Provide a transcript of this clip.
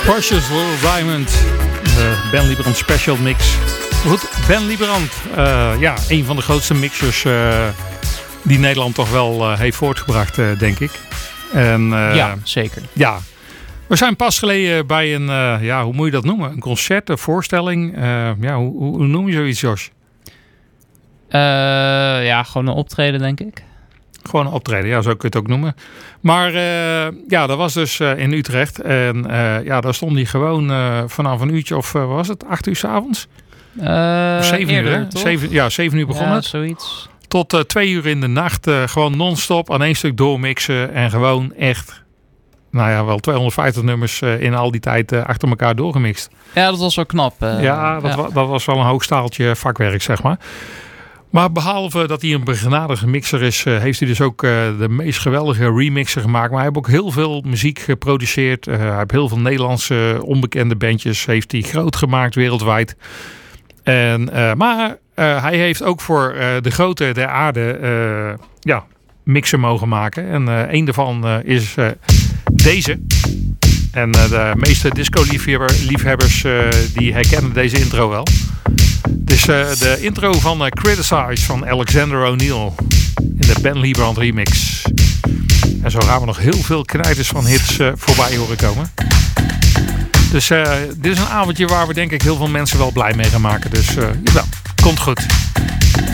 Precious Little Diamond, de Ben Liebrand Special Mix. Goed, Ben Liebrand, een van de grootste mixers die Nederland toch wel heeft voortgebracht, denk ik. En, ja, zeker. Ja, we zijn pas geleden bij een, hoe moet je dat noemen? Een concert, een voorstelling. Hoe noem je zoiets, Josh? Gewoon een optreden, denk ik. Gewoon een optreden, ja, zo kun je het ook noemen. Maar dat was dus in Utrecht. En daar stond hij gewoon vanaf een uurtje of, was het, 8 uur 's avonds? 7 uur, hè? 7 uur begon het. Zoiets. Tot 2 uur in de nacht gewoon non-stop aan één stuk doormixen. En gewoon echt, wel 250 nummers in al die tijd achter elkaar doorgemixt. Ja, dat was wel knap. Dat was wel een hoog staaltje vakwerk, zeg maar. Maar behalve dat hij een begenadigde mixer is, heeft hij dus ook de meest geweldige remixen gemaakt. Maar hij heeft ook heel veel muziek geproduceerd. Hij heeft heel veel Nederlandse onbekende bandjes heeft hij groot gemaakt wereldwijd. Maar hij heeft ook voor de grote der aarde mixen mogen maken. En een daarvan is deze. En de meeste disco-liefhebbers die herkennen deze intro wel. Het is de intro van Criticize van Alexander O'Neal in de Ben Liebrand remix. En zo gaan we nog heel veel knijters van hits voorbij horen komen. Dus dit is een avondje waar we denk ik heel veel mensen wel blij mee gaan maken. Dus jawel, komt goed.